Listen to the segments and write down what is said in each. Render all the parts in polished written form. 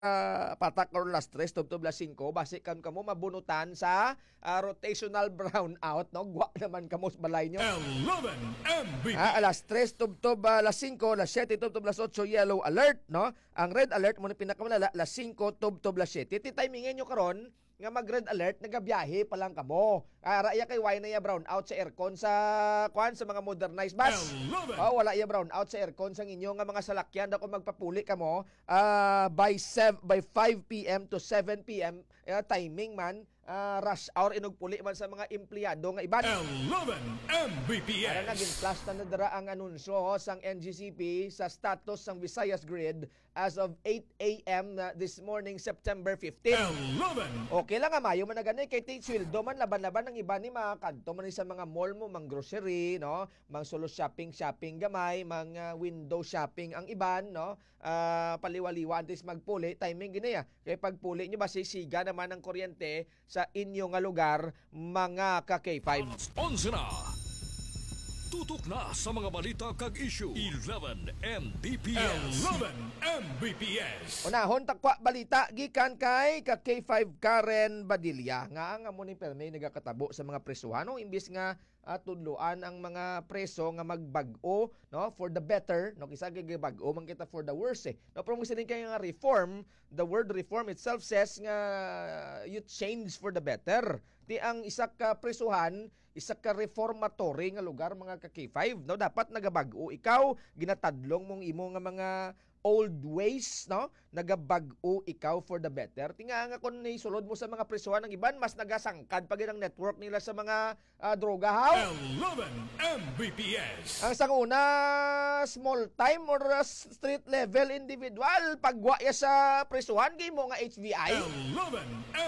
patak or last 3 tubtob las 5 base kan kamo mabunutan sa rotational brownout no gwa naman kamo sa balay nyo 11 MVP. alas 3 tubtob las 5 las 7 tubtob las 8 yellow alert no ang red alert mo ni pinakamalala las 5 tubtob las 7 ti timingin nyo karon nga mag-red alert, nagabiyahe pa lang kamo. Raya kay why na ya brown out sa aircon sa sa mga modernized bus. Wala ya brown out sa aircon sa inyo nga mga salakyan dako magpapuli kamo by 5 PM to 7 PM timing man rush hour inugpuli man sa mga empleyado nga iban. 11 Mbps. Para naging flash na dara ang anunsyo sang NGCP sa status sang Visayas Grid as of 8 AM this morning, September 15. 11. Okay lang nga mayo man na ganay kay sweldo man laban-laban ng iba ni mga kadto man sa mga mall mo, mang grocery, no, mang solo shopping gamay, mang window shopping ang iban, no, paliwaliwa antes magpuli timing ginaya kay pagpuli nyo basi siga naman ang kuryente sa inyo nga lugar mga ka K5. 11 na. Tutok na sa mga balita kag issue. 11 Mbps. 11 Mbps. Unahon takwa balita gikan kay ka K5 Karen Badilla nga mo ni perme nagakatabo sa mga presuhan no imbis nga tudloan ang mga preso nga magbag-o no for the better no kisa gibag-o man kita for the worse no pero musin kay nga reform, the word reform itself says nga you change for the better ti ang isa ka presuhan, isa ka reformatory nga lugar mga ka K5 no dapat nagabag-o ikaw ginatadlong mong imo nga mga old ways, no? Nagabag-o ikaw for the better. Tinga nga kung sulod mo sa mga presuhan ng iban, mas nagasangkad pag ang network nila sa mga droga, how? 11 Mbps. Ang sanguna, small time or street level individual, pagwa ya sa presuhan, gay mo nga HVI. 11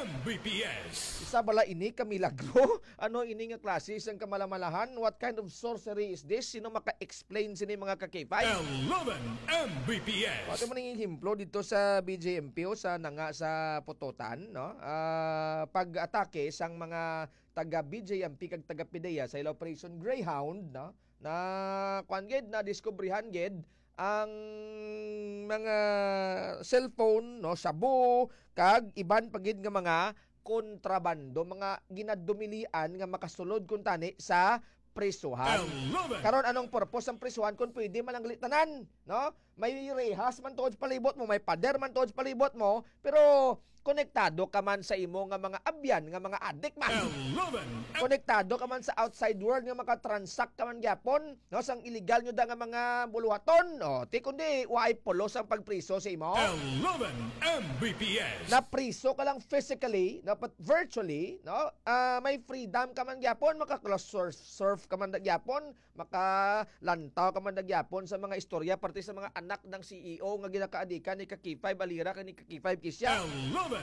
Mbps. Isa bala ini kamilagro? Ano ini nga klase isang kamalamalahan? What kind of sorcery is this? Sino maka-explain sini mga ka-K5? 11 Mbps. Pati mo nang himplo dito sa BJMP o sa nanga sa Pototan, no? Pag-atake sang mga taga BJMP kag taga PIDEA sa Operation Greyhound, no? Na kwan gid na diskubrihan gid ang mga cellphone, no, shabu kag iban pagid nga mga kontrabando, mga ginadumilian nga makasulod kun tani sa presuhan. Karon anong purpose ang presuhan kung pwede man ang litanan, no? May rehas man tuod palibot mo, may pader man tuod palibot mo, pero konektado ka man sa imo nga mga abyan, nga mga adik man. Konektado ka man sa outside world nga makatransact ka man gyapon, no, sang illegal nyo da nga mga buluhaton. O, ti kundi waay pulos ang pagpriso sa imo. 11 Mbps. Na priso ka lang physically, dapat virtually, no? May freedom ka man gyapon, maka-cross surf ka man gyapon, makalantaw ka man gyapon sa mga istorya parte sa mga anak ng CEO nga ginakaadikan ni K5 Alira ni K5 Kisya. 11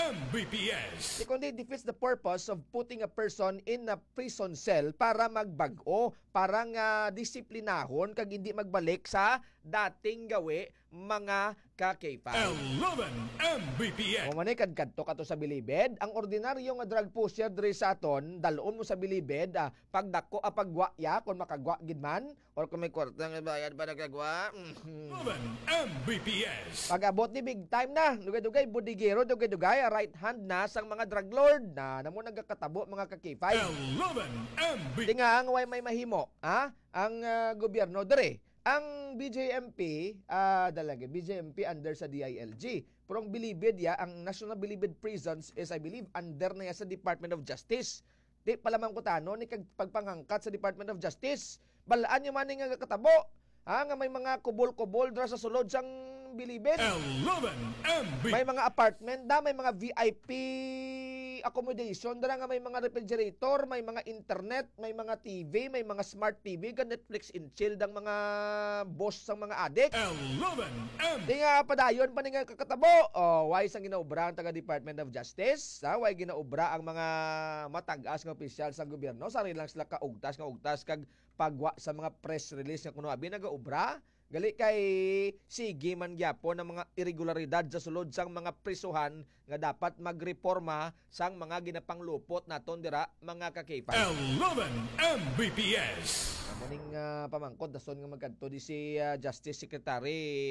Mbps. Kundi defeats the purpose of putting a person in a prison cell para magbag-o, para nga disiplinahon kag hindi magbalik sa dating gawi mga ka-K5. 11 Mbps. O manay kadto kato sa bilibid, ang ordinaryo nga drug pusher diri sa aton, dalon mo sa bilibid, pagdako pagwaya kung makagwa gid man or kung may kwarta nga bayad para kagwa. 11 Mbps. Pag-abot ni big time na, dugay-dugay budigero, dugay-dugay right hand na sang mga drug lord na namo nagakatabo mga ka-K5. 11 Mbps. Di nga ang way may mahimo, ang gobyerno dere. Ang BJMP, BJMP under sa DILG. Pero ang bilibid ang National Bilibid Prisons is, I believe, under na sa Department of Justice. Di palamang kutano ni pagpanghangkat sa Department of Justice. Balaan yung maning nga katabo. Nga may mga kubol-kubol dra sa sulod sang bilibid. 11 Mbps. May mga apartment may mga VIP accommodation dara nga may mga refrigerator, may mga internet, may mga TV, may mga smart TV, gan Netflix and chill dang mga boss sang mga adik. 11 Di nga padayon pa ni nga kakatabo. Why sang ginaobra ang taga Department of Justice? Why ginaobra ang mga matag-as nga opisyal sa gobyerno? Sari lang sila kaugtas kag pagwa sa mga press release nga kuno abi nagaobra. Gali kay sige man gyapon ang mga irregularidad sa sulod sang mga prisuhan nga dapat magreporma sang mga ginapanglupot naton dira mga ka-K5. 11 Mbps. Muning pamangkot dason nga magkadto di si Justice Secretary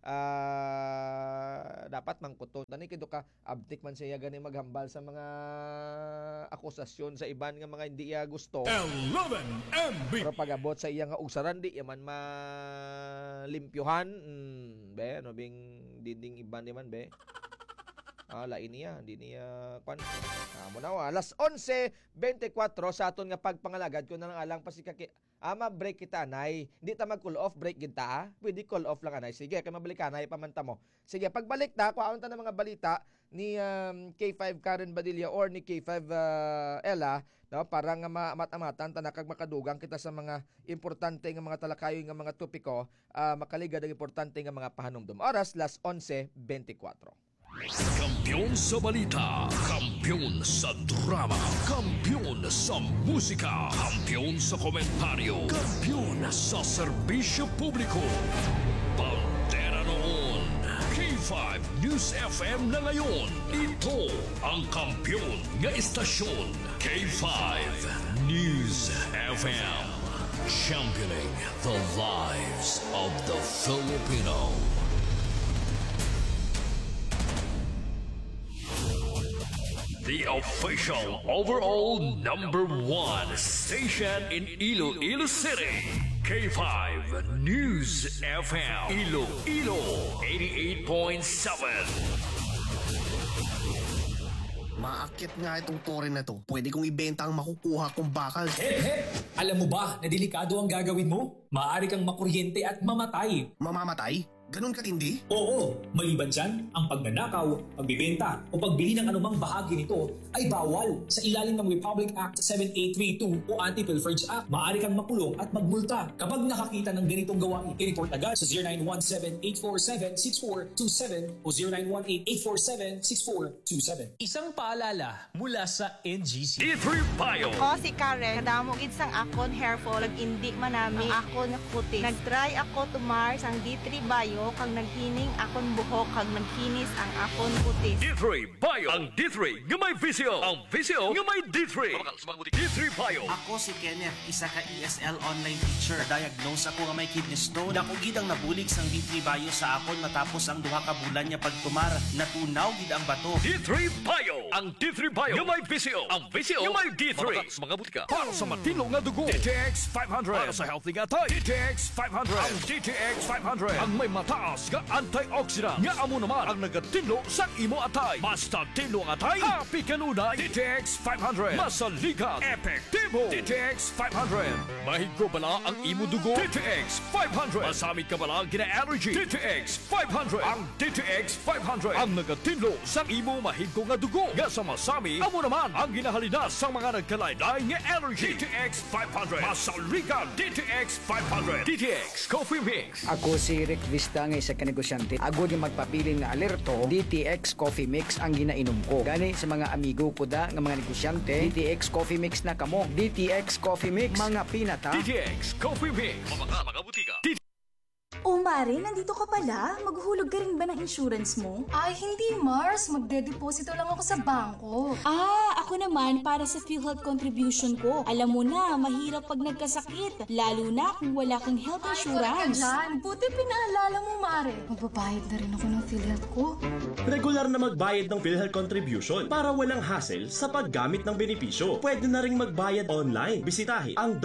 dapat mangkuton tani kido ka abtik man siya gani maghambal sa mga akusasyon sa iban nga mga hindi iya gusto. 11 MVP. Pero pag-abot sa iya nga usaran di man malimpyuhan. Be ano bing dinding iban di man be. Lain niya, hindi niya kwan. Muna alas 11:24 sa aton nga pagpangalagad ko na lang alang pasikaki. Break kita anay. Hindi ta mag-call off, break kita. Pwede call off lang anay. Sige, kay mabalik anay pamanta mo. Sige, pagbalik ta, kuhaon ta ng mga balita ni K5 Karen Badilla or ni K5 Ella, no, para nga maamat-amatan ta nakag makadugang kita sa mga importante nga mga talakayo nga mga topiko, makaligad ang importante nga mga pahanumdum. Oras las 11:24. Kampiyon sa balita, kampiyon sa drama, kampiyon sa musika, kampiyon sa komentaryo, kampiyon sa serbisyo publiko. Bandera noon, K5 News FM na ngayon. Ito ang kampiyon nga istasyon, K5 News FM. Championing the lives of the Filipino. The official overall #1 station in Iloilo City. K5 News FM. Iloilo 88.7. Maakit nga itong tore na to. Pwede kong ibenta ang makukuha kong bakal. Alam mo ba na delikado ang gagawin mo? Maaari kang makuryente at mamatay. Mamamatay? Ganun katindi? Oo, maliban dyan, ang pagnanakaw, pagbibenta o pagbili ng anumang bahagi nito ay bawal sa ilalim ng Republic Act 7832 o Anti-Pilferage Act. Maaari kang makulong at magmulta. Kapag nakakita ng ganitong gawain, i-report agad sa 0917-847-6427 o 0918-847-6427. Isang paalala mula sa NGC. D3 Bio. Ako si Karen, kadamog sang akon hair fall, indi manami ang akon kutis. Nag-try ako tumar sang D3 Bio, kag naghining akon buhok, kag naghinis ang akon kutis. D3 Bio. Ang D3 nga may visio. Ang visio nga may D3. D3 Bio. Ako si Kenneth, isa ka ESL online teacher. Na-diagnose ako nga may kidney stone. Dako gid ang nabulig sang D3 Bio sa akon matapos ang duha ka bulan niya pagtumar. Natunaw gid ang bato. D3 Bio. Ang D3 Bio nga may visio. Ang visio nga may D3. Mga butika. Para sa matino nga dugo. DTX 500. Para sa healthy nga tayo. DTX 500. Ang DTX 500. Ang may mataas nga antioxidant. Nga amo naman ang nagatinlo sa imo atay. Basta tinlo ang atay. Happy kanunay. DTX 500. Masaligat. Epektibo. DTX 500. Mahigko bala ang imo dugo. DTX 500. Masamit ka bala gina-allergy. DTX 500. Ang DTX 500. Ang nagatinlo sa imo mahigko nga dugo. Nga sa masami, amo naman ang ginahalina sa mga nagkalaylay nga allergy. DTX 500. Masaligat. DTX 500. DTX Coffee Mix. Ako si Rick Vista nga isa ka negosyante. Agod yung magpapili nga alerto, DTX Coffee Mix ang ginainom ko. Gani sa mga amigo ko da nga mga negosyante, DTX Coffee Mix na kamo. DTX Coffee Mix, mga pinata. DTX Coffee Mix. Mga butika. O Mare, nandito ka pala? Maghuhulog ka rin ba ng insurance mo? Ay, hindi Mars. Magdedeposito lang ako sa bangko. Ako naman para sa PhilHealth contribution ko. Alam mo na, mahirap pag nagkasakit. Lalo na kung wala kang health insurance. Ay, buti pinaalala mo, Mare. Magbabayad na rin ako ng PhilHealth ko. Regular na magbayad ng PhilHealth contribution para walang hassle sa paggamit ng benepisyo. Pwede na rin magbayad online. Bisitahin ang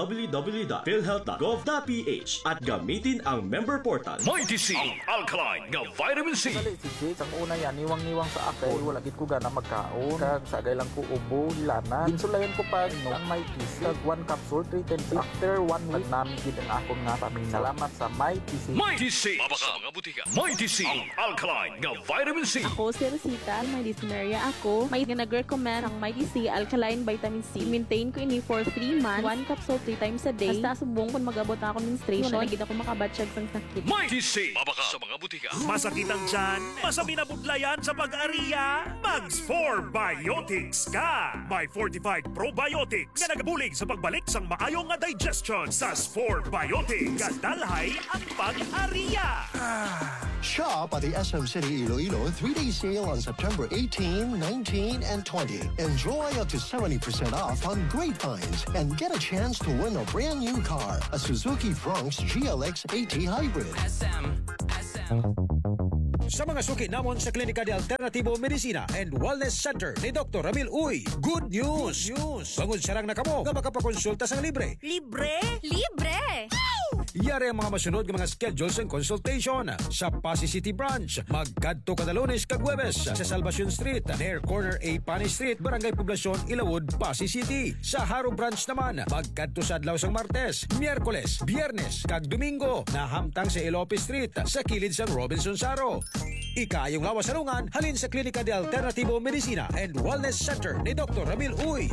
www.philhealth.gov.ph at gamitin ang member portal. Mighty C, ang alkaline nga vitamin C. Ang una yan, niwang-niwang sa akin. Wala gid ko gana magkaon. Kag sagay lang ko ubo, lana. Insulayan ko pa ang Mighty C. Kag 1 capsule, 3 times. After 1 week, namin gid ang akong nga pamilya. Salamat sa Mighty C. Mighty C. Mabaka mga butika. Mighty C, ang alkaline nga vitamin C. Ako si Rosita, may dyspnea ako. May nag-recommend ang Mighty C alkaline vitamin C. Maintain ko ini for 3 months. 1 capsule 3 times a day. Basta subong kung mag-abot ako menstruation. Nagid ako makabatsyag sang sakit. Mighty C. Mabaka sa mga butika. Masakit ang tiyan? Masami na budlayan sa pag-ariya? Mag-4 Biotics ka! May fortified probiotics nga nagabulig sa pagbalik sang maayong nga digestion sa 4 Biotics. Kadalhay ang pag-ariya! Shop at the SM City Iloilo 3-day sale on September 18, 19, and 20. Enjoy up to 70% off on great finds and get a chance to win a brand new car, a Suzuki Bronx GLX AT Hybrid. SM Sa mga suki namon sa Klinika de Alternativo Medicina and Wellness Center ni Dr. Ramil Uy, good news! Bangod sarang na kamo nga makapakonsulta sang libre. Libre? Libre! Yari ang mga masunod ng mga schedules and consultation sa Pasay City Branch. Magkadto kada Lunes kag Huwebes sa Salvacion Street, near corner A Pani Street, Barangay Poblacion, Ilawod, Pasay City. Sa Haro Branch naman, magkadto sa adlaw sang Martes, Miyerkules, Biyernes kag Domingo na hamtang sa Ilope Street sa kilid sang Robinson Saro. Ikayong lawas salungan halin sa Klinika de Alternativo Medicina and Wellness Center ni Dr. Ramil Uy.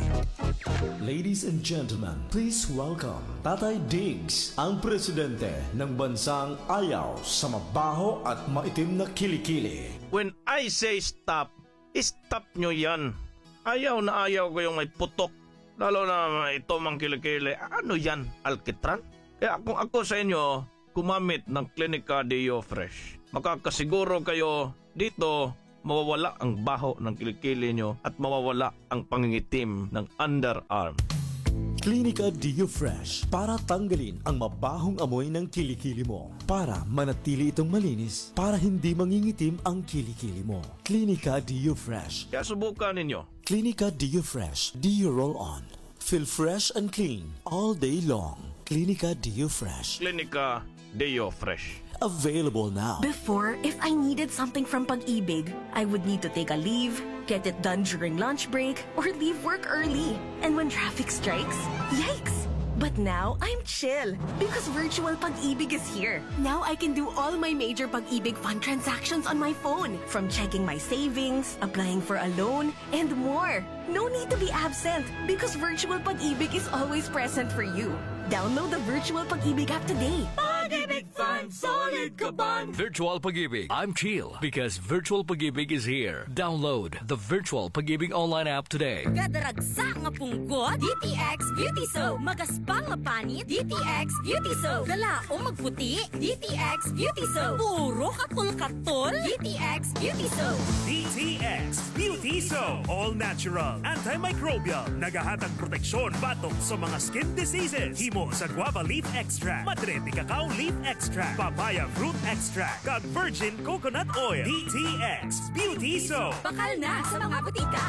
Ladies and gentlemen, please welcome Tatay Diggs, ang presidente ng bansang ayaw sa mabaho at maitim na kilikili. When I say stop, stop nyo yan. Ayaw na ayaw ko yung may putok, lalo na ito mang kilikili. Ano yan, alkitran? Kaya kung ako sa inyo, gumamit ng Klinika Deo Fresh. Makakasiguro kayo dito mawawala ang baho ng kilikili nyo at mawawala ang pangingitim ng underarm. Klinika Deo Fresh para tanggalin ang mabahong amoy ng kilikili mo. Para manatili itong malinis, para hindi mangingitim ang kilikili mo. Klinika Deo Fresh. Kaya subukan ninyo. Klinika Deo Fresh. Deo Roll On. Feel fresh and clean all day long. Klinika Deo Fresh. Klinika Deo Fresh. Available now. Before, if I needed something from Pag-ibig, I would need to take a leave, get it done during lunch break, or leave work early. And when traffic strikes, yikes! But now, I'm chill because Virtual Pag-ibig is here. Now I can do all my major Pag-ibig fund transactions on my phone. From checking my savings, applying for a loan, and more. No need to be absent because Virtual Pag-ibig is always present for you. Download the Virtual Pag-ibig app today. Pag-ibig Fund, solid ka ban! Virtual Pag-ibig. I'm chill because Virtual Pag-ibig is here. Download the Virtual Pag-ibig online app today. Kadaragsa nga punggot, DTX Beauty Soap. Magaspang nga panit, DTX Beauty Soap. Galaong magputi, DTX Beauty Soap. Puro katol-katol, DTX Beauty Soap. DTX Beauty Soap. All natural, antimicrobial, nagahatag proteksyon batok sa mga skin diseases. Himo sa guava leaf extract, madrete cacao leaf extract, papaya fruit extract, kag virgin coconut oil. DTX Beauty Soap. Bakal na sa mga butika.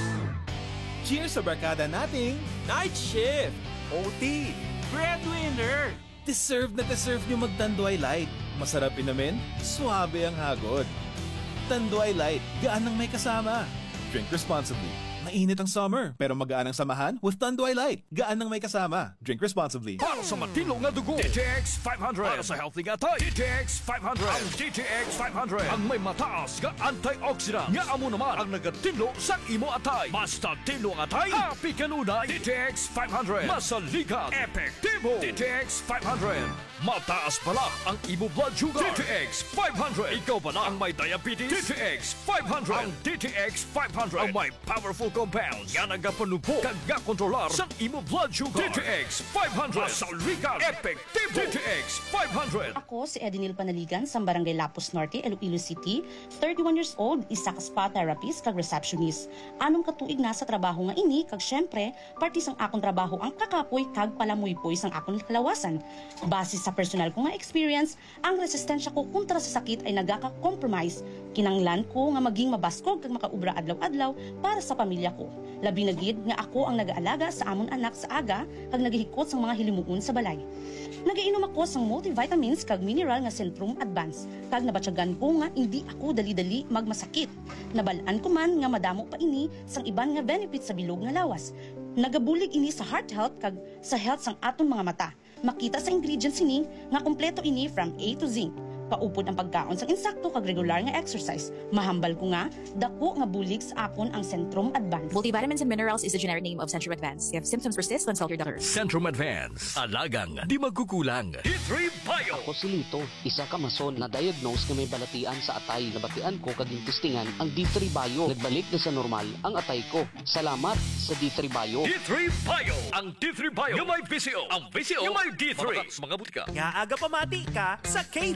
Cheers sa barkada nating Night Shift, OT, Breadwinner. Deserve na deserve nyo mag-Tanduay Light. Masarap inamin, suabe ang hagod. Tanduay Light, gaan ng may kasama. Drink responsibly. Mainit ang summer, pero magaan ang samahan with Tanduay Light. Gaan ng may kasama. Drink responsibly. Para sa matino nga dugo, DTX 500. Para sa healthy nga tay, DTX 500. Ang DTX 500 ang may mataas nga antioxidant. Nga amo naman ang nagatilo sa imo atay. Basta tilo nga atay, happy kanunay. DTX 500. Masalikat, epektibo. DTX 500. Mataas pala ang imo blood sugar. DTX 500. Ikaw ba na ang may diabetes? DTX 500. Ang DTX 500 ang may powerful compounds nga nagapanupo kag kontrolar sa imo blood sugar. DTX 500. Masalikat, epektibo. DTX 500. Ako si Edinil Panaligan sa Barangay Lapus Norte, Iloilo City. 31 years old, isa ka spa therapist kag receptionist. Anong katuig na sa trabaho nga ini kag syempre, parti sang akong trabaho ang kakapoy kag palamuypoy sang akong kalawasan. Base sa personal ko nga experience, ang resistensya ko kontra sa sakit ay nagaka-compromise. Kinanglan ko nga maging mabaskog kag makaubra adlaw-adlaw para sa pamilya ko. Labi na gid nga ako ang nagaalaga sa amon anak sa aga kag nagihikot sang mga hilimuon sa balay. Nagainom ako sang multivitamins kag mineral nga Centrum Advance kag nabatyagan ko nga hindi ako dali-dali magmasakit. Nabalaan ko man nga madamo pa ini sang iban nga benefits sa bilog nga lawas. Nagabulig ini sa heart health kag sa health sang aton mga mata. Makita sa ingredients ini nga kompleto ini from A to Z. Paupod ang pagkaon sang insakto kag regular nga exercise. Mahambal ko nga dako nga bulig sa akon ang Centrum Advance. Multivitamins and minerals is the generic name of Centrum Advance. If symptoms persist, consult your doctor. Centrum Advance. Alagang di magkukulang. D3 Bio. Ako si Lito, isa ka mason na diagnose nga may balatian sa atay. Nabatian ko kaging testingan ang D3 Bio. Nagbalik na sa normal ang atay ko. Salamat sa D3 Bio. D3 Bio. Ang D3 Bio yung may PCO. Ang PCO yung may D3. Mga butika. Nga aga pamati ka sa K5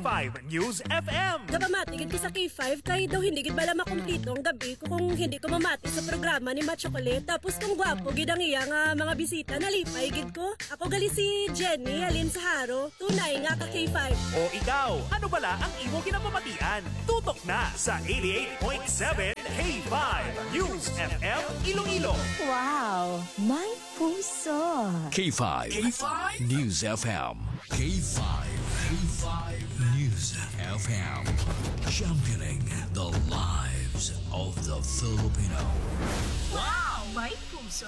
News FM. Kapamatigid ko sa K5 kay daw hindi gid bala makumpleto ang gabi ko kung hindi ko mamati sa programa ni Matt Chocolate. Tapos kung gwapo gid ang iya nga mga bisita nalipay gid ko. Ako gali si Jenny Alin Saharo, tunay nga ka K5. O ikaw, ano bala ang imo kinapamatian? Tutok na sa 88.7 K5 News FM Iloilo. Wow, may puso. K5. News FM. K5. News FM. Championing the lives of the Filipino. Wow, may puso.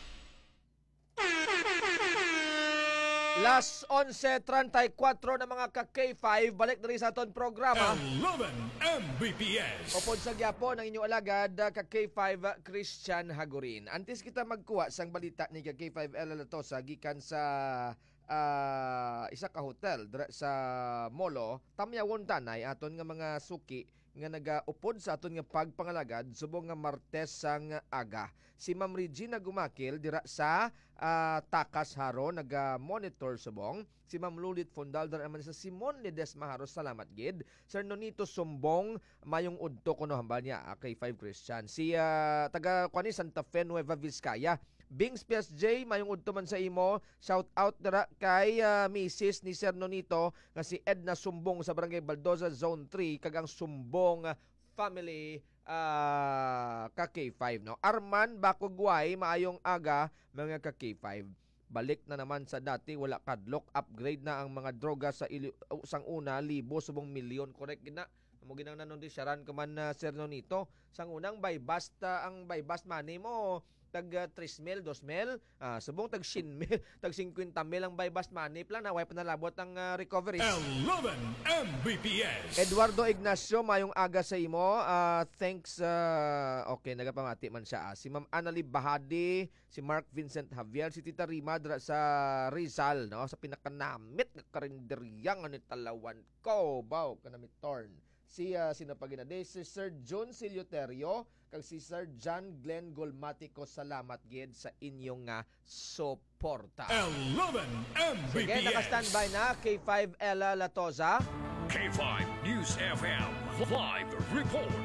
Las 11:34 na mga ka-K5, balik na rin sa aton programa. 11 Mbps. Upod sa gyapon ang inyong alagad, ka-K5 Christian Hagurin. Antes kita magkuha sang balita ni ka-K5 Ella Latosa gikan sa isa ka hotel sa Molo, tamyawon tanay aton nga mga suki nga nagaupod sa aton nga pagpangalagad subong nga Martes sang aga. Si Ma'am Regina Gumakil dira sa Takas Haro naga-monitor subong. Si Ma'am Lulit Fondal dira naman sa Simon Ledesma Haro, salamat gid. Sir Nonito Sumbong mayong udto kuno hambal niya kay 5 Christian. Si taga kuani Santa Fe Nueva Vizcaya, Bings PSJ, mayong udto man sa imo. Shout out dira kay Mrs. ni Sir Nonito nga si Edna Sumbong sa Barangay Baldoza Zone 3 kag ang Sumbong family ka K5 no. Arman Bakugway, maayong aga mga ka K5. Balik na naman sa dati, wala kadlok, upgrade na ang mga droga sa sang una libo subong milyon, correct gina. Mo ginang nanon di sharan ka man Sir Nonito. Sang unang buy basta ang buy bust money mo tag 3,000, 2,000, subong tag 100,000, tag 50,000 ang buy bust money plan na way panalabot ang recovery. 11 Mbps. Eduardo Ignacio, mayong aga sa imo. Thanks. Okay, nagapamati man siya. Si Ma'am Annalie Bahadi, si Mark Vincent Javier, si Tita Rima sa Rizal, no? Sa pinakanamit nga karinderyang ni Talawan ko. Baw, kanamit torn. Si sino pa ginade? Si Sir John Silioterio kag si Sir John Glenn Golmatico, salamat gid sa inyong suporta. 11 Mbps. Sige, naka-standby na K5 Ella Latosa. K5 News FM live report.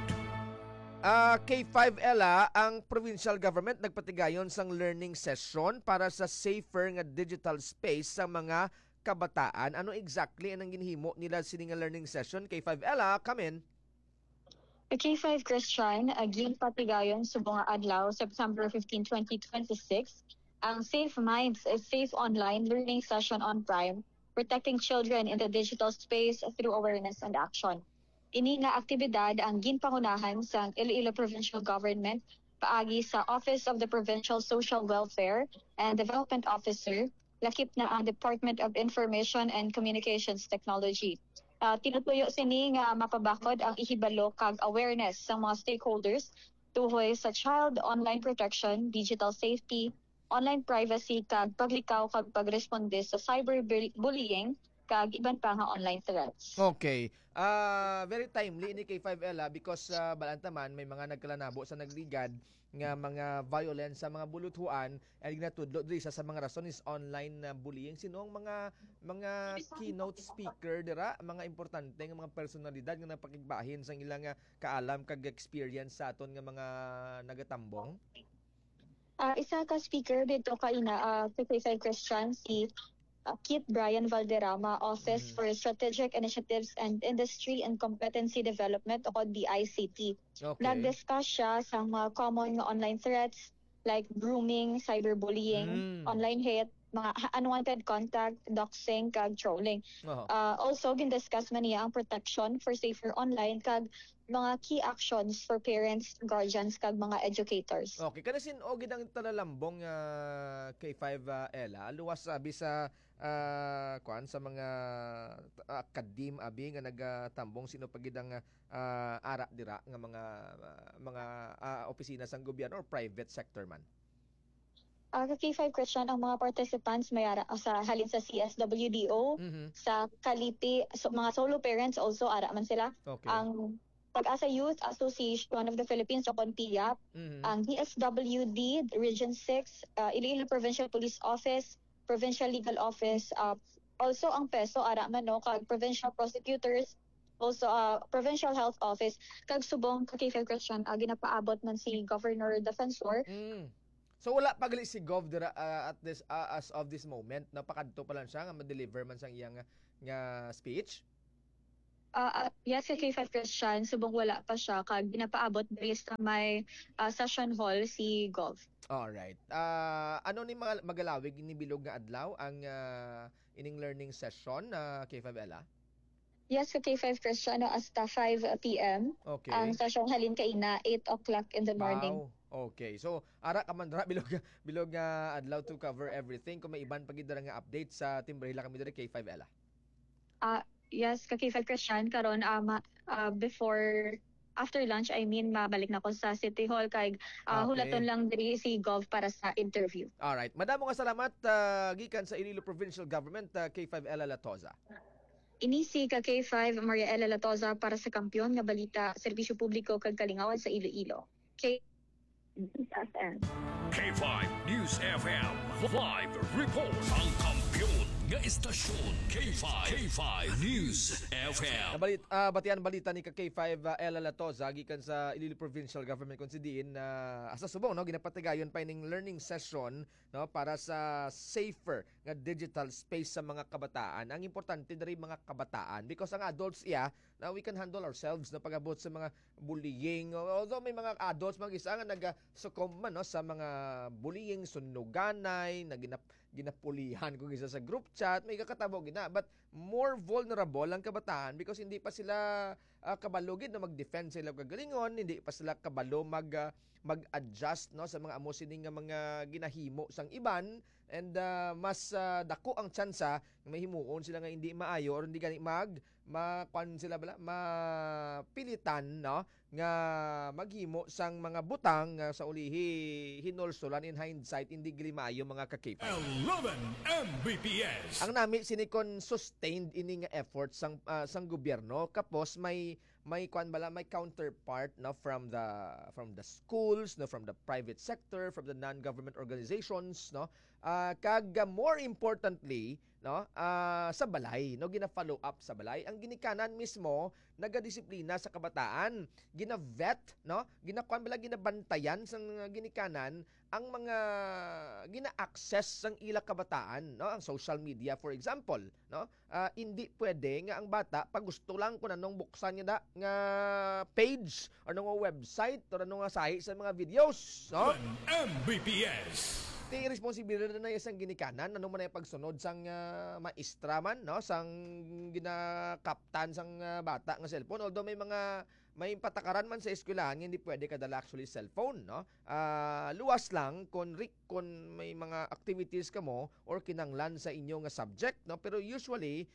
K5 Ella, ang provincial government nagpatigayon sang learning session para sa safer nga digital space sa mga kabataan. Ano exactly ang ginhimo nila sining learning session? K5 Ella, come in. K5 Christian, aging patigayon sa mga adlaw, September 15, 2026, ang Safe Minds, a safe online learning session on Prime, protecting children in the digital space through awareness and action. Ini nga aktibidad ang ginpangunahan sa Iloilo Provincial Government paagi sa Office of the Provincial Social Welfare and Development Officer, lakip na ang Department of Information and Communications Technology. Tinutuyo sini nga mapabakod ang ihibalo kag awareness sa mga stakeholders tuhoy sa child online protection, digital safety, online privacy kag paglikaw kag pagresponde sa cyberbullying kag iban pa nga online threats. Okay. Very timely ni K5 Ella because balantaman may mga nagkalanabo sa nagligad nga mga violence sa mga buluthuan ay ginatudlo diri sa mga rason is online bullying. Sino ang mga keynote speaker dira, mga importante nga mga personalidad nga napakigbahin sa ilang kaalam kag experience sa aton nga mga nagatambong? Isa ka speaker dito kaina K5 Christian, si Kit Brian Valderrama, Office for Strategic Initiatives and Industry and Competency Development o DICT. Okay. Nag-discuss siya sa mga common online threats like grooming, cyberbullying, online hate, mga unwanted contact, doxing, kag trolling. Also, gindiscuss man niya ang protection for safer online kag mga key actions for parents, guardians, kag mga educators. Okay, kada sinogid ang talalambong K5 Ella, luwas sabi sa sa mga akadim abi nga nagatambong sino pagidang ara dira nga mga opisina sang gobyerno or private sector man. K5 Christian, ang mga participants may ara sa halin sa CSWDO, sa Kalipi, mga solo parents also ara man sila. Okay. Ang Pag-asa Youth Association of the Philippines o PIAP, ang DSWD Region 6, Iloilo Provincial Police Office, Provincial Legal Office, also ang PESO ara man no kag Provincial Prosecutors also provincial health office kag subong ka K5 Christian ginapaabot man si Governor Defensor. So wala pa gali si Gov dira at this as of this moment, napakadto pa lang siya nga ma-deliver man sang iyang nga speech. Yes, kay K5 Christian, subong wala pa siya kag ginapaabot based sa may session hall si Gov. Alright. Ano ni mga magalawig ni bilog nga adlaw ang ining learning session K5 Ella? Yes, kay K5 Christian hasta 5 p.m. Okay. Ang session halin kay na 8 o'clock in the morning. Wow. Okay. So ara ka man dra bilog nga adlaw to cover everything. Kung may iban pagid nga update sa timbrehila kami diri K5 Ella. Yes, kay K5 Christian karon after lunch, mabalik na ko sa City Hall kay hulaton lang diri si Gov para sa interview. Alright. Madamo nga salamat gikan sa Iloilo Provincial Government K5 Ella Latoza. Inisi ka K5 Maria Ella Latoza para sa Kampiyon nga balita, serbisyo publiko kag kalingawan sa Iloilo. K5 News FM Live Report. Ang kampiyon nga istasyon K5 News FM. Batian balita ni K5 Ella Latoza gikan sa Iloilo Provincial Government kung sidiin asa subong ginapatigayon pa ining learning session para sa safer nga digital space sa mga kabataan. Ang importante diri mga kabataan because ang adults na we can handle ourselves na pag-abot sa mga bullying. Although may mga adults isa nga nag-succumb man sa mga bullying, sunuganay, na ginapulihan kung isa sa group chat, may kakatabo gina. But more vulnerable ang kabataan because hindi pa sila kabalugid na mag-defend sa ilang kagalingon, hindi pa sila kabalo mag-adjust sa mga amusining nga mga ginahimo sang iban, and mas dako ang tsansa nga mahimuon sila nga hindi maayo or hindi gani mapilitan nga maghimo sang mga butang sa ulihi hinulsolan in hindsight hindi gali maayo mga ka-K5. 11 Mbps. Ang nami sinikon sustained ini nga effort sang gobyerno kapos may counterpart from the schools, from the private sector, from the non-government organizations, kag more importantly sa balay, gina-follow up sa balay. Ang ginikanan mismo nagadisiplina sa kabataan, gina-vet, ginabantayan sa ginikanan ang mga gina-access sang ila kabataan, ang social media for example, hindi pwede nga ang bata pag gusto lang kung anong buksan niya nga page or anong website or anong sahi sa mga videos, 1 Mbps. Ti responsibilidad na isang ginikanan ano man ay pagsunod sang maestra man sang ginakaptan sang bata nga cellphone, although may patakaran man sa eskwelahan hindi pwede kadala actually cellphone luwas lang kung may mga activities kamo or kinanglan sa inyo nga subject pero usually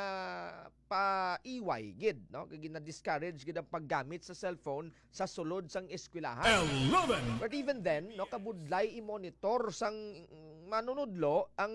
ginapaiway gid gina-discourage gid ang paggamit sa cellphone sa sulod sang eskwelahan. 11. But even then kabudlay i-monitor sang manunudlo ang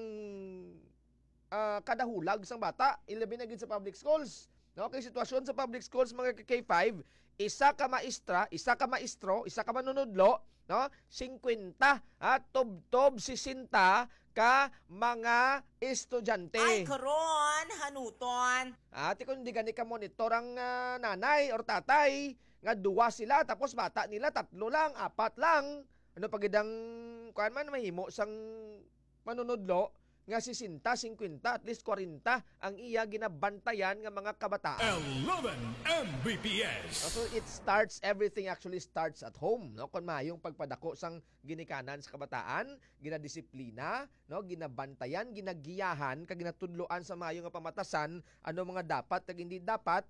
kadahulag sang bata ilabi na gid sa public schools. Kay sitwasyon sa public schools mga K5, isa ka maestra, isa ka maestro, isa ka manunudlo, 50 at tob-tob 60 ka mga estudyante. Ay, karon, hanuton. At kung hindi gani ka monitor ang nanay or tatay, nga duwa sila, tapos bata nila, 3 lang, 4 lang. Ano pagidang, kuan man, mahimo sang manunudlo, nga 60, 50, at least 40 ang iya ginabantayan nga mga kabataan. 11 Mbps. So everything actually starts at home. Kung mayong pagpadako sang ginikanan sa kabataan, ginadisiplina, ginabantayan, ginagiyahan, kag ginatudloan sa mayong nga pamatasan, ano mga dapat kag hindi dapat,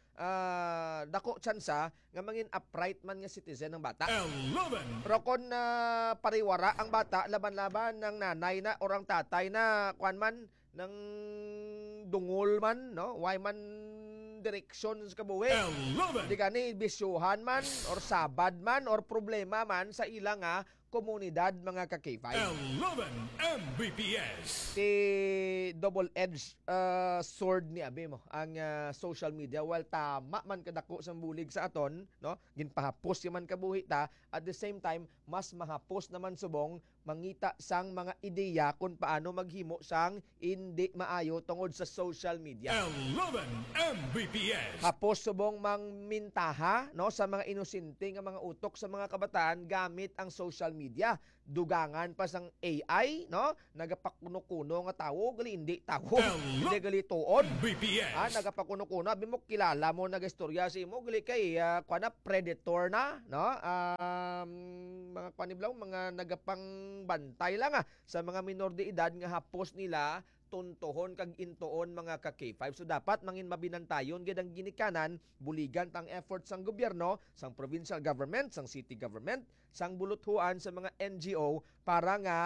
dako tsansa nga mangin upright man nga citizen ng bata. 11. Pero kung pariwara ang bata laban-laban ng nanay na or ang tatay na kuan man ng dungol man, why man direksyon sa kabuhi. 11. Di gani bisyuhan man or sabad man or problema man sa ilang komunidad mga ka-K5. 11 Mbps. Ti double-edged sword ni abi mo ang social media. While tama man kadako sang bulig sa aton, no? Ginpahapos man kabuhi ta, at the same time mas mahapos naman subong mangita sang mga ideya kung paano maghimo sang hindi maayo tungod sa social media. 11 Mbps. Hapos subong mangmintaha, no, sa mga inosente nga mga utok sa mga kabataan gamit ang social media. Dugangan pa sang AI, no? Nagapakuno-kuno nga tawo, gali hindi tawo. Hindi gali tuon. Nagapakuno-kuno, abi mo kilala mo nagastorya si mo gali kay kuana predator na, no? Mga paniblaw, mga nagapangbantay lang sa mga minor de edad nga hapos nila tuntohon kag intoon mga ka-K5. So dapat mangin mabinantayon gid ang ginikanan, buligan tang efforts sang gobyerno, sang provincial government, sang city government, sang buluthuan sa mga NGO para nga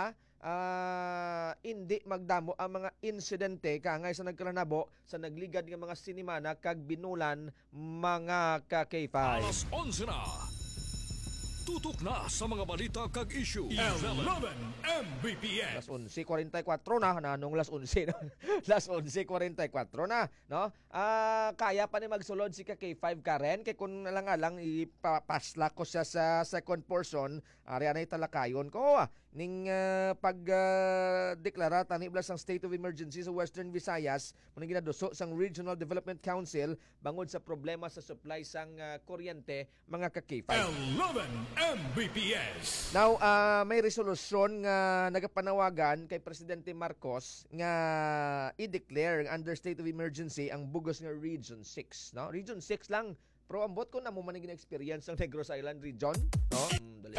hindi magdamo ang mga insidente kangay sa nagkalanabo sa nagligad nga mga sinimana kag binulan mga ka-K5. Alas 11 na. Tutok na sa mga balita kag issue. 11 Mbps. Las 11:44 na, nanong las 11 no? Las 11:44 na, no? Kaya pa ni magsulod si K5 Karen kay kun lang ipapasla ko siya sa second portion, ari anay talakayon ko ning pag-deklara tani blas ang state of emergency sa Western Visayas muna ginaduso sang Regional Development Council bangod sa problema sa supply sang kuryente mga ka-K5. 11 Mbps. Now, may resolusyon nga nagapanawagan kay Presidente Marcos nga i-declare under state of emergency ang bugos nga Region 6, no? Region 6 lang. Pero ambot ko na mo man yung experience ng Negros Island region, no? 11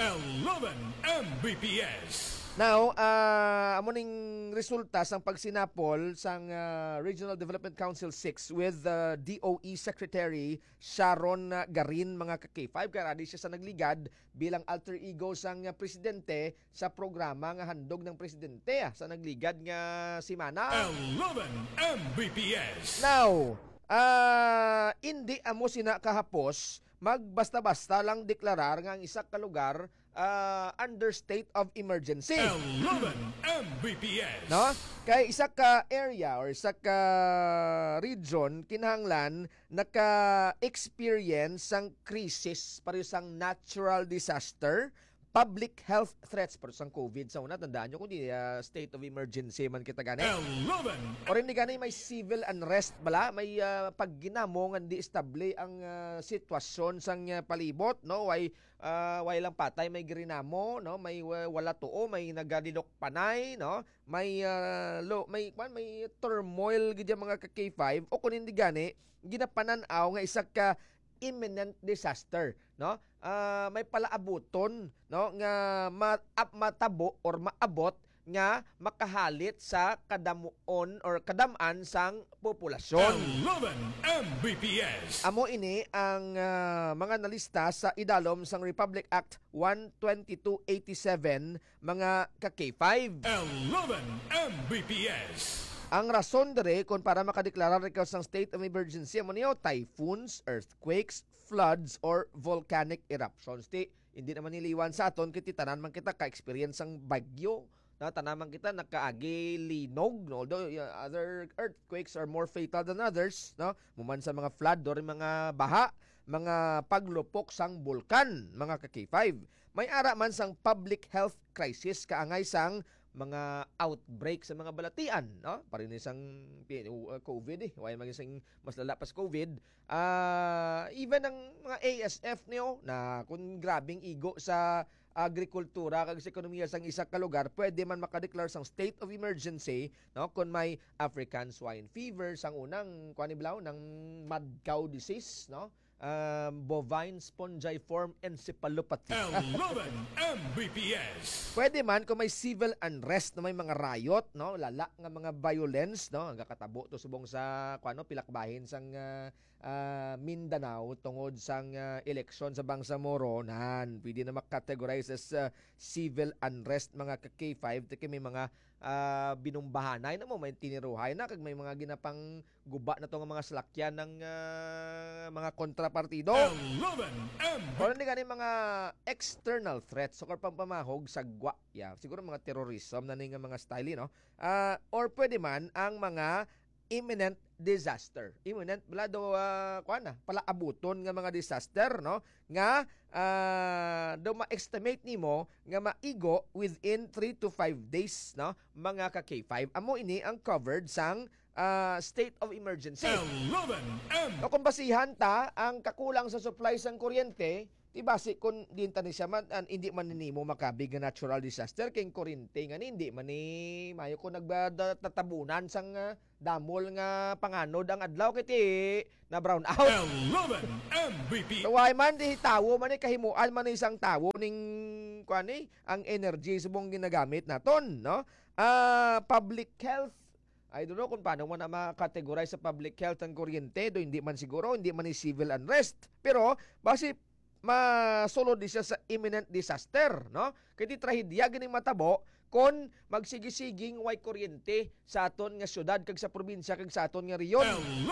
Mbps. Now, amo ning resulta sang pagsinapol sang Regional Development Council 6 with DOE Secretary Sharon Garin mga ka-K5 karadi siya sa nagligad bilang alter ego sang presidente sa programa nga handog ng presidente sa nagligad nga simana. 11 Mbps. Now, hindi amo sina kahapos magbasta-basta lang deklarar nga ang isa ka lugar under state of emergency. 11 Mbps. No? Kay isa ka area or isa ka region kinahanglan naka-experience sang crisis pareho sang natural disaster, public health threats pero sang COVID sa una, tandaan nyo kung di state of emergency man kita gani. 11 O rin di gani may civil unrest bala, may pagginamo nga di estable ang sitwasyon sang palibot, no? Way lang patay, may girinamo, no? May wala tuo, may nagadinok panay, no? May may turmoil gid mga ka-K5 o kun hindi gani ginapanan-aw nga isa ka imminent disaster, no? May palaabuton, no, nga matabo or maabot nga makahalit sa kadamuon or kadam-an sang populasyon. 11 Mbps. Amo ini ang mga nalista sa idalom sang Republic Act 12287 mga ka-K5. 11 Mbps. Ang rason dere kung para makadeklara ikaw sang state of emergency amo niyo typhoons, earthquakes, floods or volcanic eruptions. Hindi naman niliwan sa aton kiti tanan man kita ka-experience ang bagyo. Na tanaman kita nakaagi linog, no? Although other earthquakes are more fatal than others, no? Muman sa mga flood or mga baha, mga paglupok sang bulkan, mga ka-K5. May ara man sang public health crisis kaangay sang mga outbreak sa mga balatian, no? Parin isang COVID way magising mas lala pa sa COVID. Even ang mga ASF niyo na kung grabing igo sa agrikultura kag sa ekonomiya sang isa ka lugar, pwede man makadeklar sang state of emergency, no? Kung may African swine fever sang unang kuaniblaw ng mad cow disease, no? Bovine spongiform encephalopathy. 11 Mbps. Pwede man kung may civil unrest na may mga riot, no, lala nga mga violence, no, ang kakatabo to subong sa kuano pilakbahin sang Mindanao tungod sang eleksyon sa Bangsamoro nan pwede na makategorize as civil unrest mga ka-K5 kay may mga binumbahanay na mo may tiniruhay na kag may mga ginapang guba na to nga mga salakyan ng mga kontrapartido. Kung hindi gani mga external threats so pamamahog sagwa siguro mga terrorism na nga mga style no or pwede man ang mga imminent disaster. Imminent blado pala abuton nga mga disaster no nga do ma-estimate nimo nga maigo within 3 to 5 days no mga ka-K5 amo ini ang covered sang state of emergency. No, kung basihan ta ang kakulang sa supply sang kuryente ti basi kung dinta ni siya man hindi man nimo makabig nga natural disaster kay kuryente nga hindi man ni mayo ko nagtatabunan sang damol nga panganod ang adlaw kiti na brown out. MVP. Why man di tawo man ni kahimuan man isang tawo ning kuani ang energy subong ginagamit naton no. Public health I don't know kung paano man na makategorize sa public health ang kuryente do hindi man siguro hindi man ni civil unrest pero basi masulod di siya sa imminent disaster no kay di trahedya gining matabo kon magsigisiging way kuryente sa aton nga syudad kag sa probinsya kag sa aton nga rehiyon.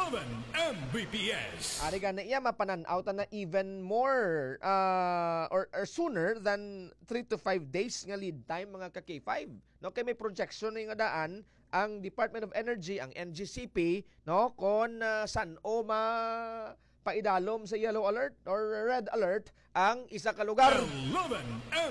11 Mbps. Ari gani iya mapanan-out na even more or sooner than 3 to 5 days nga lead time mga ka-K5 no kay may projection nga daan ang Department of Energy ang NGCP no kon san-o paidalom sa yellow alert or red alert ang isa ka lugar. 11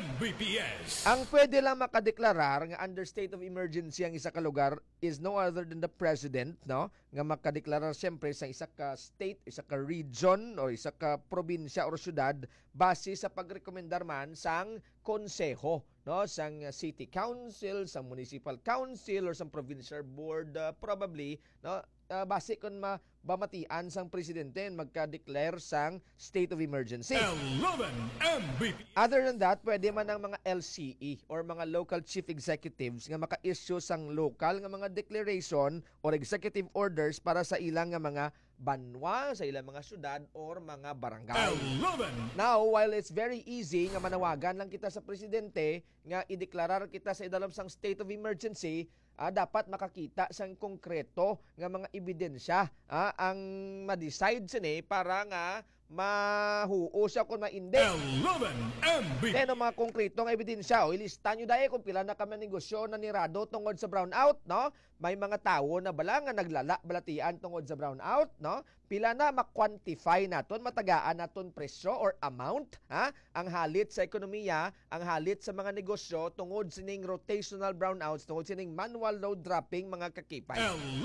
Mbps. Ang pwede lang makadeklarar nga under state of emergency ang isa ka lugar is no other than the president no nga makadeklarar siyempre sa isa ka state, isa ka region o isa ka probinsya or syudad base sa pagrekomendar man sang konseho no sang city council, sang municipal council or sang provincial board probably no base kun bamatian sang presidente magka-declare sang state of emergency. 11 Mbps. Other than that, pwede man ang mga LCE or mga local chief executives nga maka-issue sang local nga mga declaration or executive orders para sa ilang nga mga banwa, sa ilang mga syudad or mga barangay. 11. Now, while it's very easy nga manawagan lang kita sa presidente nga ideklarar kita sa idalom sang state of emergency, dapat makakita sang konkreto nga mga ebidensya ang ma-decide sini para nga mahuo siya kung maindi. 11 Mbps. Kaya mga konkretong ebidensya ilista nyo dahil kung pila na kami negosyo na nirado tungod sa brownout no? May mga tao na bala nga balatian tungod sa brownout no? Pila na ma-quantify naton, matagaan naton presyo or amount ang halit sa ekonomiya, ang halit sa mga negosyo tungod sining rotational brownouts, tungod sining manual load dropping mga kakipay. 11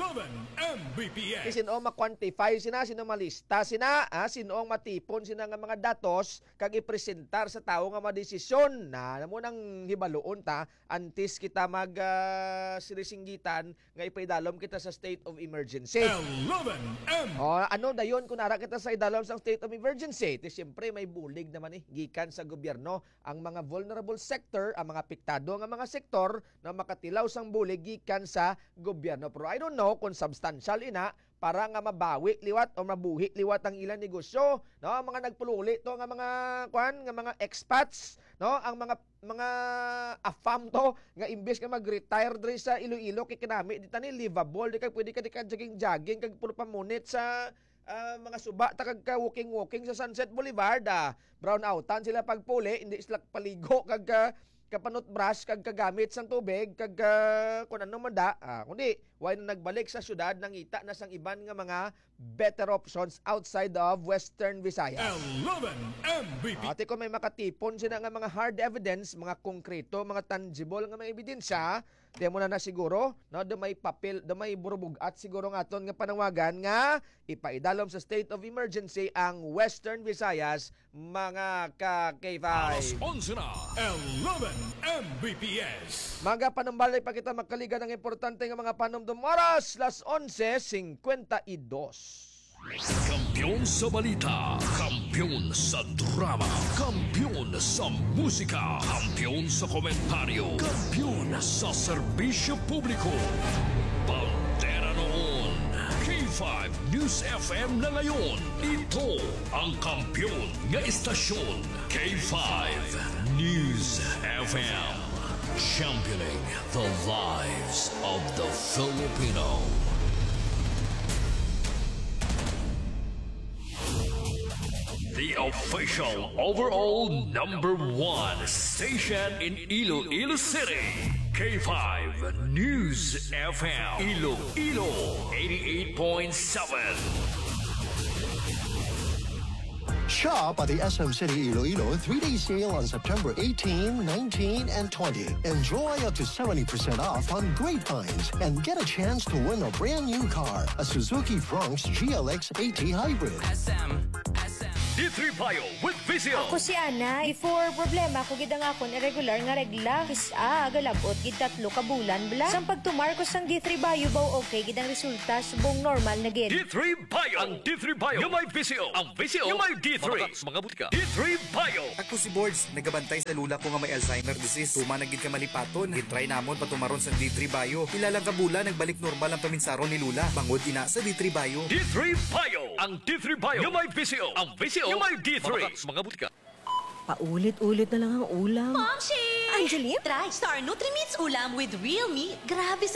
Mbps. Sino ma-quantify sina, sino malista sina, sino matipon sina nga mga datos kag ipresentar sa tao nga madesisyon na namo nang hibaloon ta antes kita mag sirisinggitan nga ipaidalom kita sa state of emergency. 11 ano dayon kung nara kita sa idalom sa state of emergency? Siyempre may bulig naman gikan sa gobyerno ang mga vulnerable sector, ang mga apektado nga mga sektor na makatilaw sang bulig gikan sa gobyerno. Pero I don't know kung substantial ina para nga mabawi liwat o mabuhi liwat ang ilang negosyo, no? Ang mga nagpululi to nga mga nga mga expats, no? Ang mga afam to nga imbes nga mag-retire diri sa Iloilo kay kinami di tani livable, di kay pwede ka jogging kag pulo pa munit sa mga suba ta kag walking sa Sunset Boulevard. Brownoutan sila pagpuli, hindi sila paligo kag kapanot brush kag kagamit sang tubig kag kun ano man kundi why na nagbalik sa syudad nangita na sang iban nga mga better options outside of Western Visayas. 11 Mbps. Ate ko may makatipon sila nga mga hard evidence, mga konkreto, mga tangible nga mga ebidensya, di mo na siguro, no, may papel, may burubugat siguro nga aton nga panawagan nga ipaidalom sa state of emergency ang Western Visayas mga ka-K5. Alas 11 na, 11 Mbps. Mga panumbalay pa kita makaligan ng importante nga mga panumdum oras, las 11:52. Kampiyon sa balita, kampiyon sa drama, kampiyon sa musika, kampiyon sa komentaryo, kampiyon sa serbisyo publiko. Pantera noon, K5 K5 News FM na ngayon. Ito ang kampiyon nga istasyon. K5 News FM. Championing the lives of the Filipino. The official overall #1 station in Iloilo City. K5 News FM. Iloilo 88.7. Shop at the SM City Iloilo 3-day sale on September 18, 19, and 20. Enjoy up to 70% off on great finds and get a chance to win a brand new car, a Suzuki Bronx GLX 80 Hybrid. D3 Bio with Vizio. Ako si Ana. Before problema ko gid ang akon irregular nga regla. Kisa galabot gid 3 ka bulan bla. Sang pagtumar ko sang D3 Bio baw okay gid ang resulta subong normal na gid. D3 Bio. Ang D3 Bio yung may Vizio. Ang Vizio yung may D3. Mga butika. D3 Bio. Ako si Boards. Nagabantay sa lula ko nga may Alzheimer disease. Tuma na gid ka malipaton. Gitry namon patumaron sa D3 Bio. Ilalang ka bulan nagbalik normal ang paminsaron ni lula. Bangod ina sa D3 Bio. D3 Bio. Ang D3 Bio yung may Vizio. Ang Vizio yung may D3. Mga butika. Paulit-ulit na lang ang ulam. Momshi! Angeline? Try Star Nutrimits ulam with real meat. Grabe